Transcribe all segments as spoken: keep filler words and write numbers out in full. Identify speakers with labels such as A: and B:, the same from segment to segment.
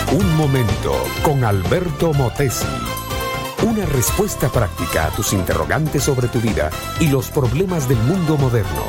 A: Un momento con Alberto Motesi. Una respuesta práctica a tus interrogantes sobre tu vida y los problemas del mundo moderno.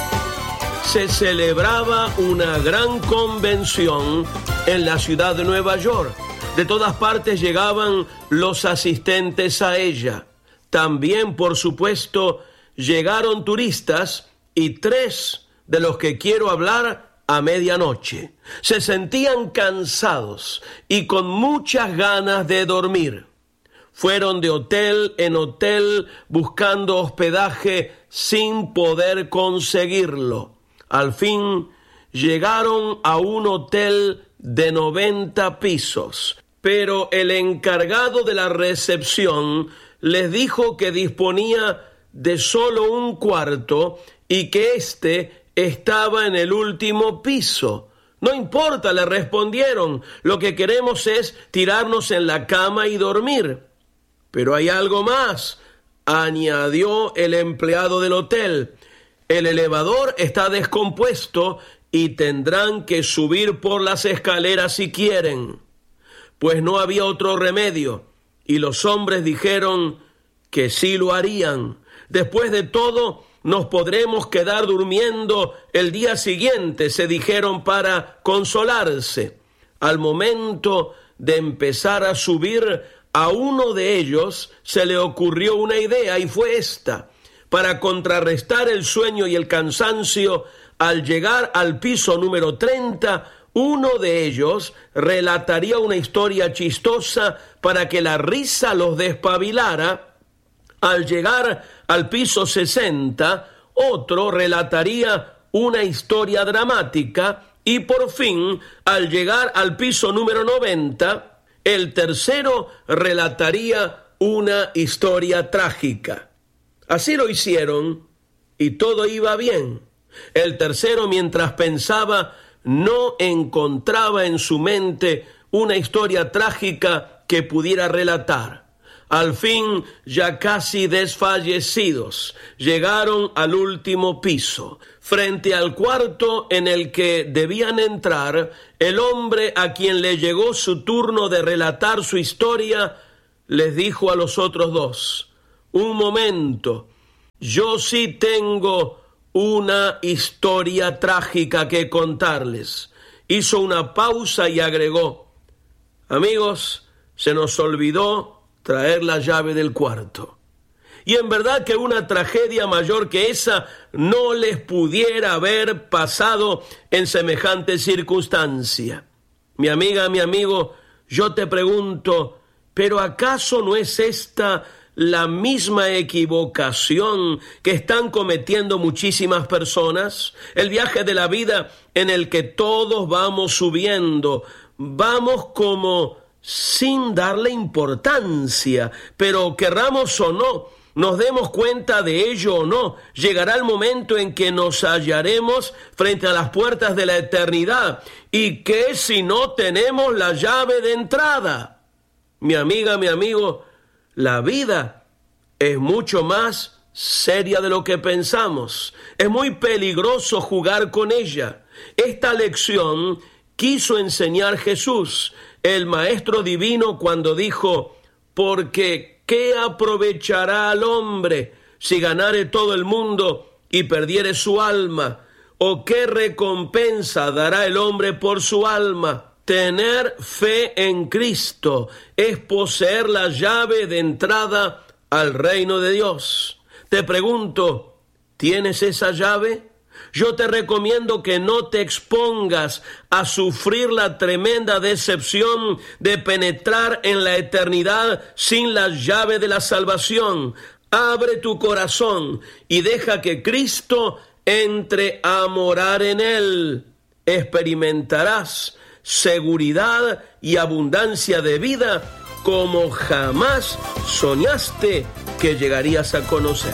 B: Se celebraba una gran convención en la ciudad de Nueva York. De todas partes llegaban los asistentes a ella. También, por supuesto, llegaron turistas y tres de los que quiero hablar a medianoche. Se sentían cansados y con muchas ganas de dormir. Fueron de hotel en hotel buscando hospedaje sin poder conseguirlo. Al fin llegaron a un hotel de noventa pisos, pero el encargado de la recepción les dijo que disponía de solo un cuarto y que éste estaba en el último piso. No importa, le respondieron, lo que queremos es tirarnos en la cama y dormir. Pero hay algo más, añadió el empleado del hotel. El elevador está descompuesto y tendrán que subir por las escaleras si quieren. Pues no había otro remedio, y los hombres dijeron que sí lo harían. Después de todo, nos podremos quedar durmiendo el día siguiente, se dijeron para consolarse. Al momento de empezar a subir, a uno de ellos se le ocurrió una idea y fue esta. Para contrarrestar el sueño y el cansancio, al llegar al piso número treinta, uno de ellos relataría una historia chistosa para que la risa los despabilara. Al llegar al piso sesenta, otro relataría una historia dramática y por fin, al llegar al piso número noventa, el tercero relataría una historia trágica. Así lo hicieron y todo iba bien. El tercero, mientras pensaba, no encontraba en su mente una historia trágica que pudiera relatar. Al fin, ya casi desfallecidos, llegaron al último piso. Frente al cuarto en el que debían entrar, el hombre a quien le llegó su turno de relatar su historia, les dijo a los otros dos: un momento, yo sí tengo una historia trágica que contarles. Hizo una pausa y agregó: amigos, se nos olvidó traer la llave del cuarto. Y en verdad que una tragedia mayor que esa no les pudiera haber pasado en semejante circunstancia. Mi amiga, mi amigo, yo te pregunto, ¿pero acaso no es esta la misma equivocación que están cometiendo muchísimas personas? El viaje de la vida en el que todos vamos subiendo, vamos como sin darle importancia, pero querramos o no, nos demos cuenta de ello o no, llegará el momento en que nos hallaremos frente a las puertas de la eternidad. ¿Y qué si no tenemos la llave de entrada? Mi amiga, mi amigo, la vida es mucho más seria de lo que pensamos. Es muy peligroso jugar con ella. Esta lección quiso enseñar Jesús, el Maestro Divino, cuando dijo: porque ¿qué aprovechará al hombre si ganare todo el mundo y perdiere su alma? ¿O qué recompensa dará el hombre por su alma? Tener fe en Cristo es poseer la llave de entrada al reino de Dios. Te pregunto, ¿tienes esa llave? Yo te recomiendo que no te expongas a sufrir la tremenda decepción de penetrar en la eternidad sin la llave de la salvación. Abre tu corazón y deja que Cristo entre a morar en él. Experimentarás seguridad y abundancia de vida como jamás soñaste que llegarías a conocer.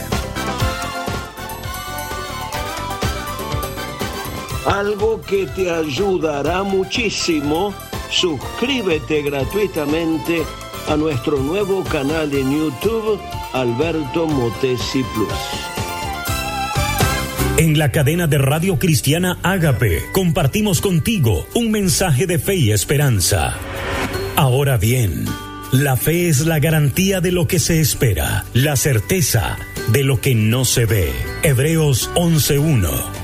B: Algo que te ayudará muchísimo, suscríbete gratuitamente a nuestro nuevo canal en YouTube, Alberto Motesi Plus.
C: En la cadena de Radio Cristiana Ágape compartimos contigo un mensaje de fe y esperanza. Ahora bien, la fe es la garantía de lo que se espera, la certeza de lo que no se ve. Hebreos once uno.